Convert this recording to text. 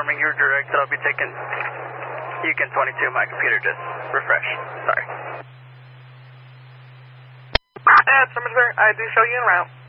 confirming you're directed. I'll be taking Yukon 22. My computer just refreshed. Sorry. Somerset, I do show you en route.